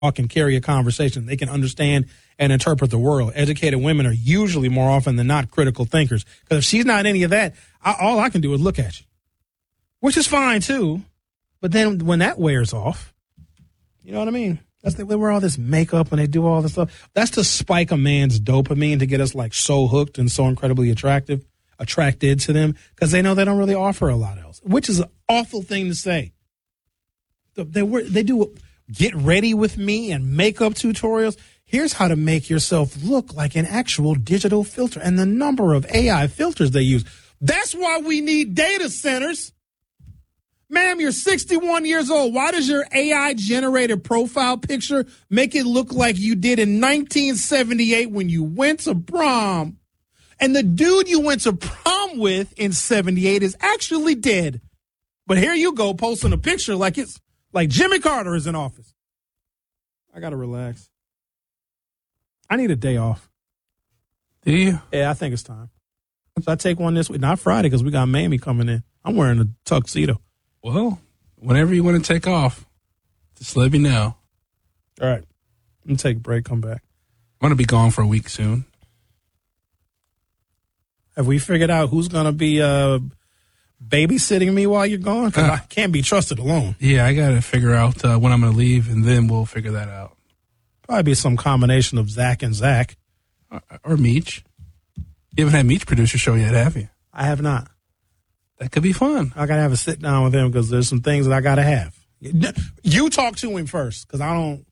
can carry a conversation. They can understand and interpret the world. Educated women are usually more often than not critical thinkers. Because if she's not any of that, all I can do is look at you, which is fine too. But then when that wears off, you know what I mean? They wear all this makeup and they do all this stuff. That's to spike a man's dopamine to get us like so hooked and so incredibly attracted to them because they know they don't really offer a lot else, which is an awful thing to say. They do get ready with me and makeup tutorials. Here's how to make yourself look like an actual digital filter and the number of AI filters they use. That's why we need data centers. Ma'am, you're 61 years old. Why does your AI-generated profile picture make it look like you did in 1978 when you went to prom? And the dude you went to prom with in 78 is actually dead. But here you go posting a picture like it's like Jimmy Carter is in office. I got to relax. I need a day off. Do you? Yeah, I think it's time. So I take one this week. Not Friday because we got Mamie coming in. I'm wearing a tuxedo. Well, whenever you want to take off, just let me know. All right. I'm going to take a break, come back. I'm going to be gone for a week soon. Have we figured out who's going to be babysitting me while you're gone? Because I can't be trusted alone. Yeah, I got to figure out when I'm going to leave, and then we'll figure that out. Probably be some combination of Zach and Zach. Or Meech. You haven't had Meech producer show yet, have you? I have not. That could be fun. I got to have a sit down with him because there's some things that I got to have. You talk to him first because I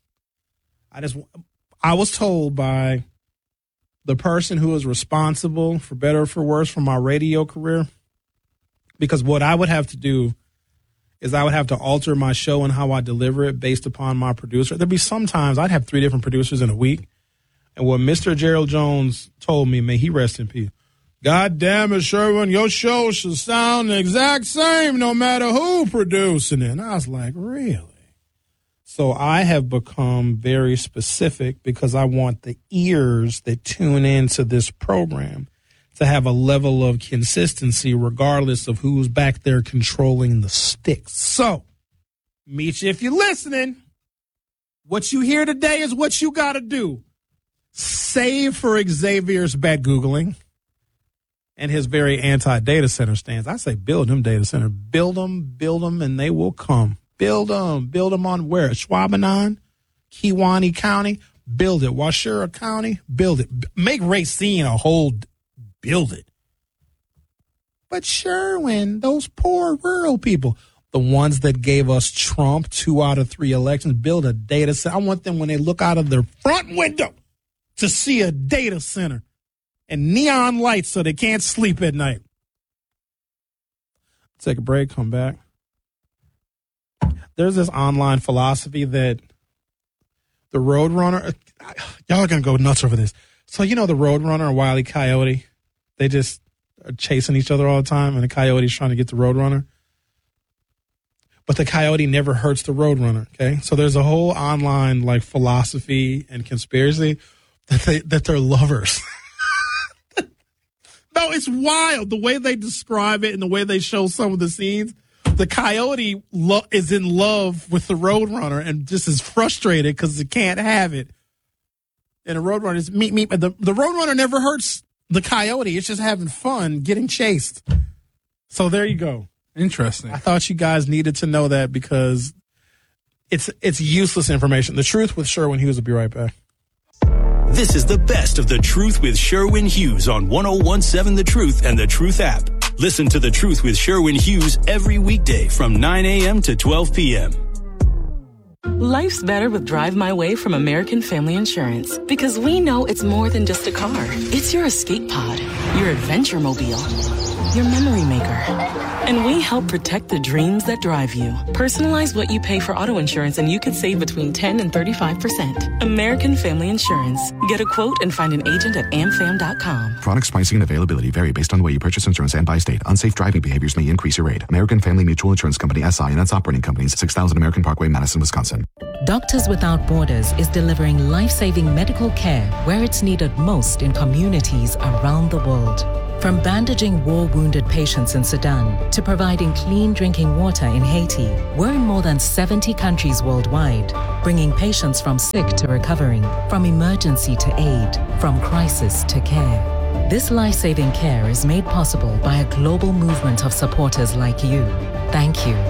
was told by the person who is responsible, for better or for worse, for my radio career, because what I would have to do is I would have to alter my show and how I deliver it based upon my producer. There'd be sometimes I'd have 3 different producers in a week. And what Mr. Gerald Jones told me, may he rest in peace. God damn it, Sherwin, your show should sound the exact same no matter who producing it. And I was like, really? So I have become very specific because I want the ears that tune into this program to have a level of consistency regardless of who's back there controlling the sticks. So, Meech, if you're listening, what you hear today is what you got to do. Save for Xavier's bad Googling and his very anti-data center stance. I say build them data center. Build them, and they will come. Build them on where? Schwabenau, Kewaunee County, build it. Washura County, build it. Make Racine a whole, build it. But Sherwin, those poor rural people, the ones that gave us Trump 2 out of 3 elections, build a data center. I want them when they look out of their front window to see a data center and neon lights so they can't sleep at night. Take a break, come back. There's this online philosophy that the Roadrunner, y'all are going to go nuts over this. So, you know, the Roadrunner and Wile E. Coyote, they just are chasing each other all the time, and the coyote's trying to get the Roadrunner. But the coyote never hurts the Roadrunner, okay? So there's a whole online, like, philosophy and conspiracy that they're lovers. No, it's wild the way they describe it and the way they show some of the scenes. The coyote is in love with the Roadrunner and just is frustrated because it can't have it. And the Roadrunner is meet. But the Roadrunner never hurts the coyote. It's just having fun getting chased. So there you go. Interesting. I thought you guys needed to know that because it's useless information. The Truth with Sherwin Hughes will be right back. This is the best of The Truth with Sherwin Hughes on 101.7 The Truth and The Truth app. Listen to The Truth with Sherwin Hughes every weekday from 9 a.m. to 12 p.m. Life's better with Drive My Way from American Family Insurance because we know it's more than just a car. It's your escape pod, your adventure mobile, your memory maker. And we help protect the dreams that drive you. Personalize what you pay for auto insurance and you could save between 10 and 35%. American Family Insurance. Get a quote and find an agent at amfam.com. Products, pricing, and availability vary based on the way you purchase insurance and by state. Unsafe driving behaviors may increase your rate. American Family Mutual Insurance Company, SI, and its operating companies, 6000 American Parkway, Madison, Wisconsin. Doctors Without Borders is delivering life-saving medical care where it's needed most in communities around the world. From bandaging war-wounded patients in Sudan to providing clean drinking water in Haiti, we're in more than 70 countries worldwide. bringing patients from sick to recovering, from emergency to aid, from crisis to care. This life-saving care is made possible by a global movement of supporters like you. Thank you.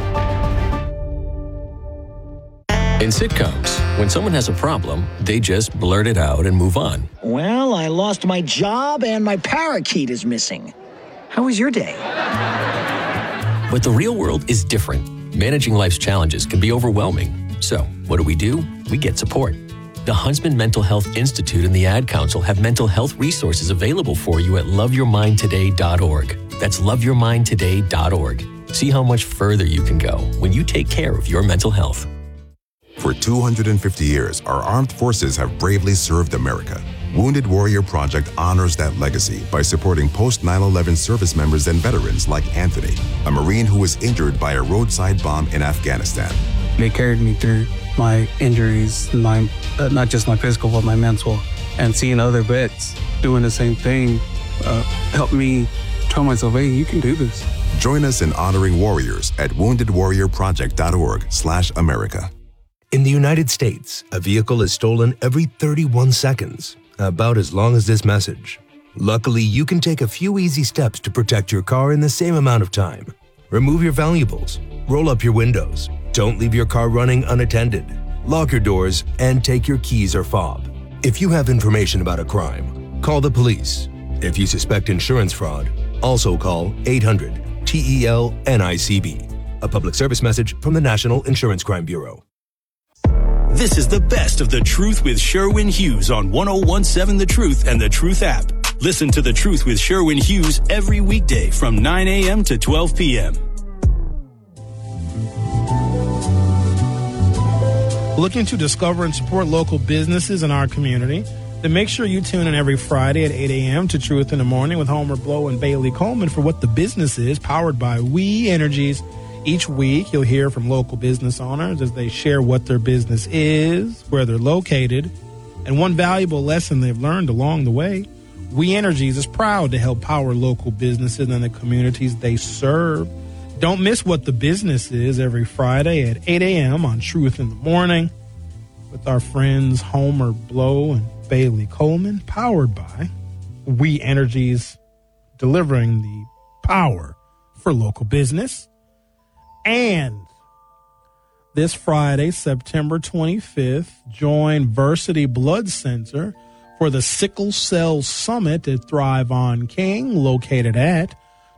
In sitcoms, when someone has a problem, they just blurt it out and move on. Well, I lost my job and my parakeet is missing. How was your day? But the real world is different. Managing life's challenges can be overwhelming. So, what do? We get support. The Huntsman Mental Health Institute and the Ad Council have mental health resources available for you at loveyourmindtoday.org. That's loveyourmindtoday.org. See how much further you can go when you take care of your mental health. For 250 years, our armed forces have bravely served America. Wounded Warrior Project honors that legacy by supporting post-9/11 service members and veterans like Anthony, a Marine who was injured by a roadside bomb in Afghanistan. They carried me through my injuries, not just my physical, but my mental. And seeing other vets doing the same thing helped me tell myself, hey, you can do this. Join us in honoring warriors at woundedwarriorproject.org/America. In the United States, a vehicle is stolen every 31 seconds, about as long as this message. Luckily, you can take a few easy steps to protect your car in the same amount of time. Remove your valuables, roll up your windows, don't leave your car running unattended, lock your doors, and take your keys or fob. If you have information about a crime, call the police. If you suspect insurance fraud, also call 800-TEL-NICB. A public service message from the National Insurance Crime Bureau. This is the best of The Truth with Sherwin Hughes on 101.7 The Truth and The Truth app. Listen to The Truth with Sherwin Hughes every weekday from 9 a.m. to 12 p.m. Looking to discover and support local businesses in our community? Then make sure you tune in every Friday at 8 a.m. to Truth in the Morning with Homer Blow and Bailey Coleman for What the Business Is, powered by We Energies. Each week, you'll hear from local business owners as they share what their business is, where they're located, and one valuable lesson they've learned along the way. We Energies is proud to help power local businesses and the communities they serve. Don't miss What the Business Is every Friday at 8 a.m. on Truth in the Morning with our friends Homer Blow and Bailey Coleman, powered by We Energies, delivering the power for local business. And this Friday, September 25th, join Versity Blood Center for the Sickle Cell Summit at Thrive on King, located at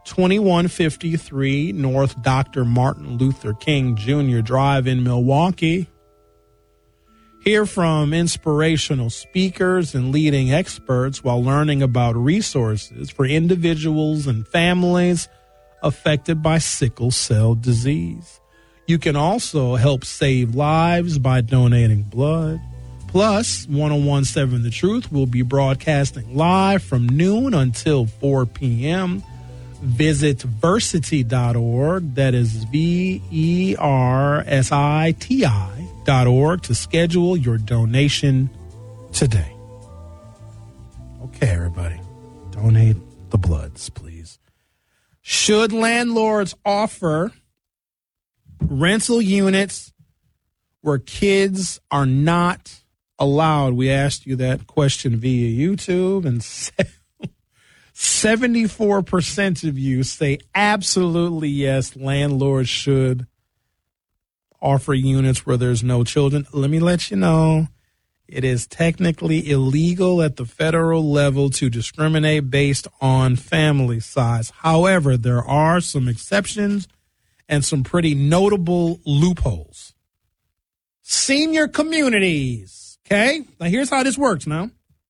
2153 North Dr. Martin Luther King Jr. Drive in Milwaukee. Hear from inspirational speakers and leading experts while learning about resources for individuals and families affected by sickle cell disease. You can also help save lives by donating blood. Plus, 101.7 The Truth will be broadcasting live from noon until 4 p.m. Visit Versity.org, that is VERSITI.org, to schedule your donation today. Okay, everybody, donate the bloods, please. Should landlords offer rental units where kids are not allowed? We asked you that question via YouTube, and 74% of you say absolutely yes, landlords should offer units where there's no children. Let me let you know, it is technically illegal at the federal level to discriminate based on family size. However, there are some exceptions and some pretty notable loopholes. Senior communities. Okay? Now, here's how this works now.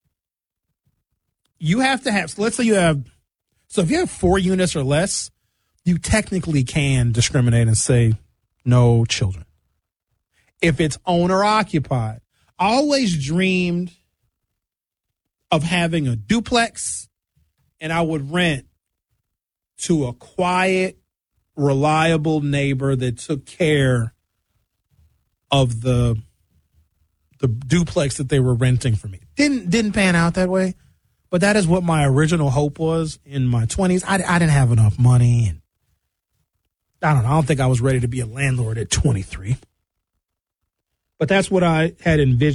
You have to have, so let's say if you have 4 units or less, you technically can discriminate and say no children. If it's owner occupied, I always dreamed of having a duplex, and I would rent to a quiet, reliable neighbor that took care of the duplex that they were renting for me. Didn't pan out that way, but that is what my original hope was in my 20s. I didn't have enough money, and I don't think I was ready to be a landlord at 23. But that's what I had envisioned.